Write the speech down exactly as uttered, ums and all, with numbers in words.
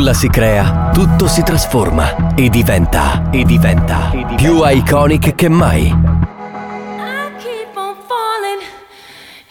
nulla si crea, tutto si trasforma e diventa, e diventa più iconic che mai.